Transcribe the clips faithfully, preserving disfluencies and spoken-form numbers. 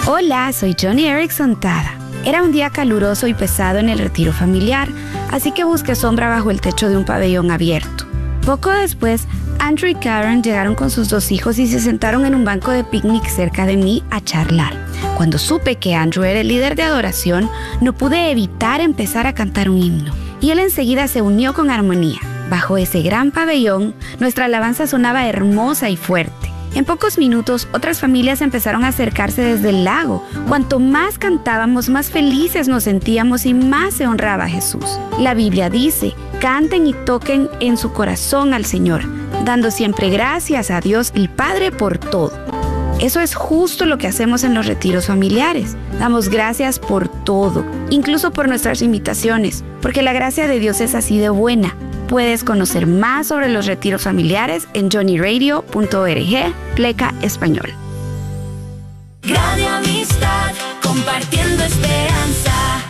Hola, soy Johnny Erickson Tada. Era un día caluroso y pesado en el retiro familiar, así que busqué sombra bajo el techo de un pabellón abierto. Poco después, Andrew y Karen llegaron con sus dos hijos y se sentaron en un banco de picnic cerca de mí a charlar. Cuando supe que Andrew era el líder de adoración, no pude evitar empezar a cantar un himno. Y él enseguida se unió con armonía. Bajo ese gran pabellón, nuestra alabanza sonaba hermosa y fuerte. En pocos minutos, otras familias empezaron a acercarse desde el lago. Cuanto más cantábamos, más felices nos sentíamos y más se honraba a Jesús. La Biblia dice, canten y toquen en su corazón al Señor, dando siempre gracias a Dios el Padre por todo. Eso es justo lo que hacemos en los retiros familiares. Damos gracias por todo, incluso por nuestras limitaciones, porque la gracia de Dios es así de buena. Puedes conocer más sobre los retiros familiares en johnny radio punto org, pleca español. Radio Amistad, compartiendo esperanza.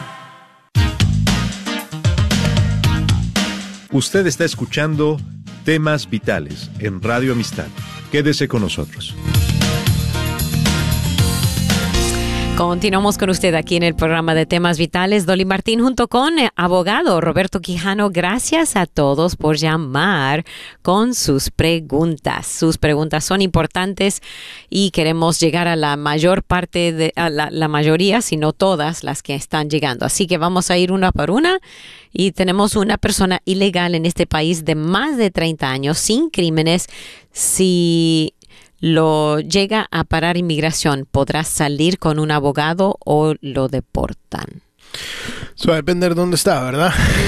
Usted está escuchando Temas Vitales en Radio Amistad. Quédese con nosotros. Continuamos con usted aquí en el programa de Temas Vitales. Dolly Martín junto con el abogado Roberto Quijano. Gracias a todos por llamar con sus preguntas. Sus preguntas son importantes y queremos llegar a la mayor parte, de a la, la mayoría, si no todas las que están llegando. Así que vamos a ir una por una. Y tenemos una persona ilegal en este país de más de treinta años, sin crímenes. Si lo llega a parar inmigración, ¿podrá salir con un abogado o lo deportan? Eso va a depender de dónde está, ¿verdad?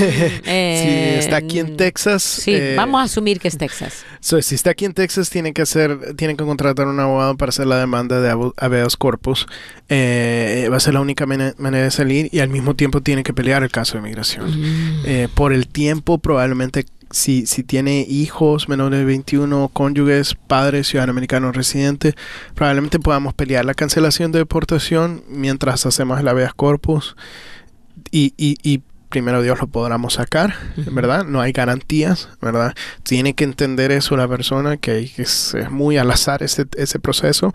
Eh, si está aquí en Texas. Sí, eh, vamos a asumir que es Texas. So, si está aquí en Texas, tiene que hacer, tiene que contratar un abogado para hacer la demanda de habeas corpus. Eh, va a ser la única man- manera de salir y al mismo tiempo tiene que pelear el caso de inmigración. Mm. Eh, por el tiempo, probablemente. Si, si tiene hijos menores de veintiuno, cónyuges, padres, ciudadano americano residente, probablemente podamos pelear la cancelación de deportación mientras hacemos el habeas corpus y, y, y primero Dios lo podamos sacar, ¿verdad? No hay garantías, ¿verdad? Tiene que entender eso la persona, que es, es muy al azar ese, ese proceso.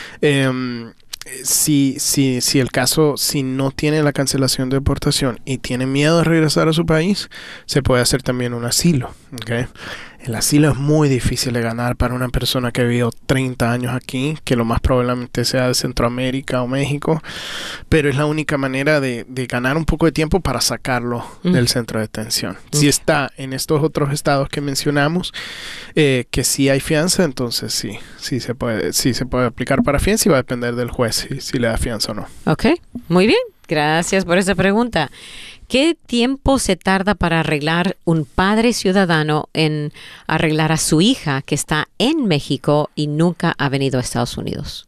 Eh, Si, si, si el caso, si no tiene la cancelación de deportación y tiene miedo de regresar a su país, se puede hacer también un asilo, ¿okay? El asilo es muy difícil de ganar para una persona que ha vivido treinta años aquí, que lo más probablemente sea de Centroamérica o México, pero es la única manera de, de ganar un poco de tiempo para sacarlo mm. del centro de detención. Mm. Si está en estos otros estados que mencionamos, eh, que sí hay fianza, entonces sí, sí se puede, sí se puede aplicar para fianza y va a depender del juez si, si le da fianza o no. Ok, muy bien. Gracias por esa pregunta. ¿Qué tiempo se tarda para arreglar un padre ciudadano en arreglar a su hija que está en México y nunca ha venido a Estados Unidos?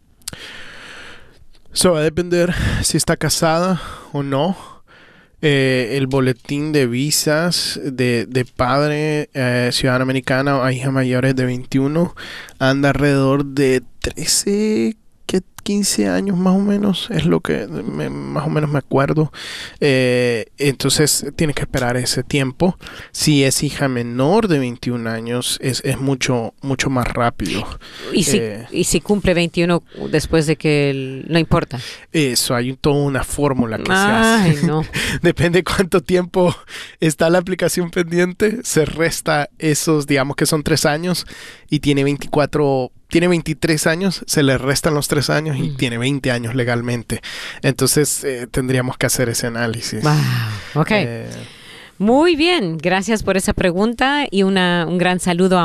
Eso va a depender si está casada o no. Eh, el boletín de visas de, de padre eh, ciudadano americano a hijas mayores de veintiuno anda alrededor de trece, quince años más o menos, es lo que me, más o menos me acuerdo. Eh, entonces tienes que esperar ese tiempo. Si es hija menor de veintiún años, es, es mucho mucho más rápido. ¿Y si, eh, y si cumple veintiuno después de que el, no importa? Eso, hay toda una fórmula que Ay, se hace. No. Depende cuánto tiempo está la aplicación pendiente, se resta esos, digamos que son tres años y tiene veinticuatro. Tiene veintitrés años, se le restan los tres años y mm. tiene veinte años legalmente. Entonces, eh, tendríamos que hacer ese análisis. Wow. Ok. Eh, Muy bien. Gracias por esa pregunta y una, un gran saludo a